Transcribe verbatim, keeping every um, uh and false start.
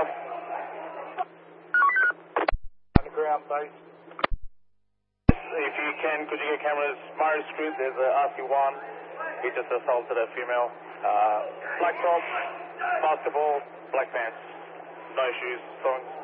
off. Underground base. If you can, could you get cameras? Murray Street, there's a R C one. He just assaulted a female. Uh, black top, basketball, black pants. No shoes, songs.